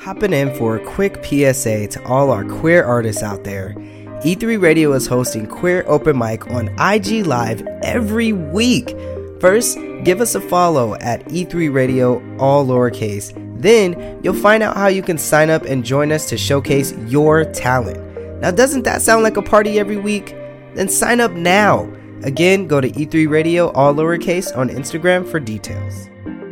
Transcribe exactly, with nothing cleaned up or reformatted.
Hopping in for a quick P S A to all our queer artists out there. E three Radio is hosting Queer Open Mic on I G Live every week. First, give us a follow at E three Radio, all lowercase. Then, you'll find out how you can sign up and join us to showcase your talent. Now, doesn't that sound like a party every week? Then sign up now. Again, go to E three Radio, all lowercase, on Instagram for details.